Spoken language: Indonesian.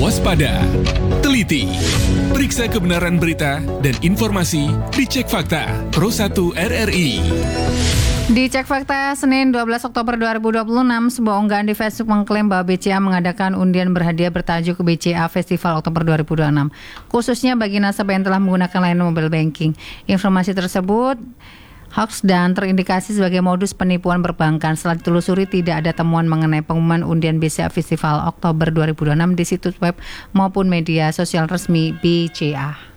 waspada, teliti, periksa kebenaran berita dan informasi di Cek Fakta Pro 1 RRI. Di Cek Fakta, Senin 12 Oktober 2026, sebuah unggahan di Facebook mengklaim bahwa BCA mengadakan undian berhadiah bertajuk BCA Festival Oktober 2026, khususnya bagi nasabah yang telah menggunakan layanan mobile banking. Informasi tersebut hoax dan terindikasi sebagai modus penipuan perbankan. Setelah ditelusuri, tidak ada temuan mengenai pengumuman undian BCA Festival Oktober 2026 di situs web maupun media sosial resmi BCA.